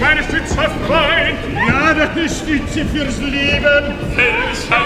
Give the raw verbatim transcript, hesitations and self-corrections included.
meine stützhaft Freund. Ja, deine Stütze fürs Leben. Welcher